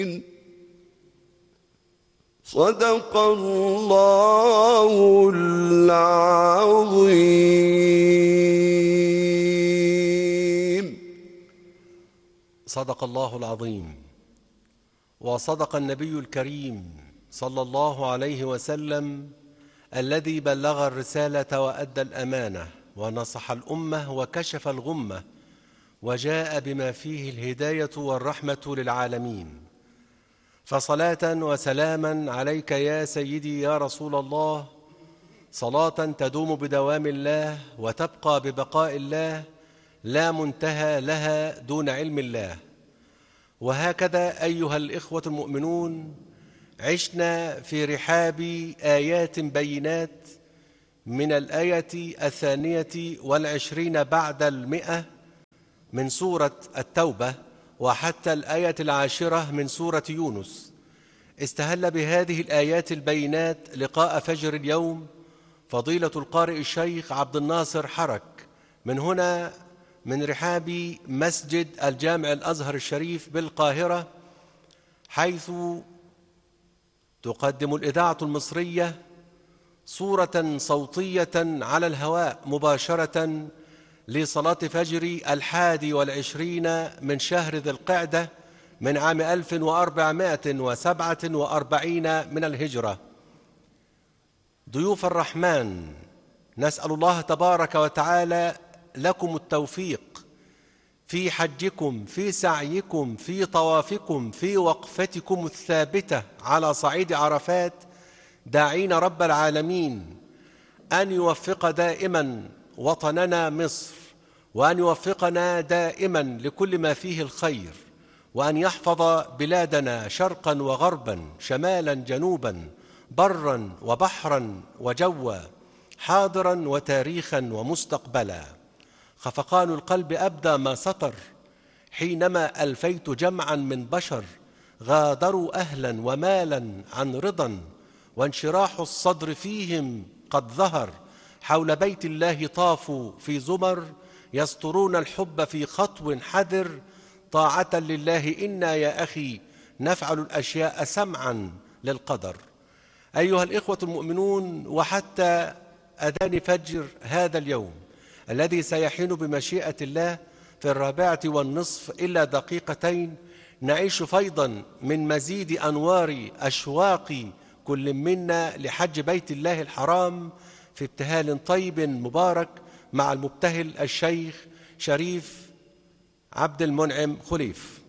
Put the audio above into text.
صدق الله العظيم. صدق الله العظيم، وصدق النبي الكريم صلى الله عليه وسلم الذي بلغ الرسالة وأدى الأمانة ونصح الأمة وكشف الغمة وجاء بما فيه الهداية والرحمة للعالمين. فصلاة وسلاما عليك يا سيدي يا رسول الله، صلاة تدوم بدوام الله وتبقى ببقاء الله، لا منتهى لها دون علم الله. وهكذا أيها الإخوة المؤمنون، عشنا في رحاب آيات بينات من الآية 22 بعد 100 من سورة التوبة وحتى الآية 10 من سورة يونس. استهل بهذه الآيات البينات لقاء فجر اليوم فضيلة القارئ الشيخ عبد الناصر حرك من هنا من رحاب مسجد الجامع الأزهر الشريف بالقاهرة، حيث تقدم الإذاعة المصرية صورة صوتية على الهواء مباشرة لصلاة فجر 21 من شهر ذي القعدة من عام 1447 من الهجرة. ضيوف الرحمن، نسأل الله تبارك وتعالى لكم التوفيق في حجكم، في سعيكم، في طوافكم، في وقفتكم الثابتة على صعيد عرفات، داعين رب العالمين أن يوفق دائما وطننا مصر، وأن يوفقنا دائما لكل ما فيه الخير، وأن يحفظ بلادنا شرقا وغربا، شمالا جنوبا، برا وبحرا وجوا، حاضرا وتاريخا ومستقبلا. خفقان القلب أبدى ما سطر حينما ألفيت جمعا من بشر غادروا أهلا ومالا عن رضا، وانشراح الصدر فيهم قد ظهر، حول بيت الله طافوا في زمر، يسطرون الحب في خطو حذر، طاعة لله إنا يا أخي نفعل الأشياء سمعا للقدر. أيها الإخوة المؤمنون، وحتى أذان فجر هذا اليوم الذي سيحين بمشيئة الله في 4:15 إلا دقيقتين، نعيش فيضا من مزيد أنوار أشواق كل منا لحج بيت الله الحرام في ابتهال طيب مبارك مع المبتهل الشيخ شريف عبد المنعم خليف.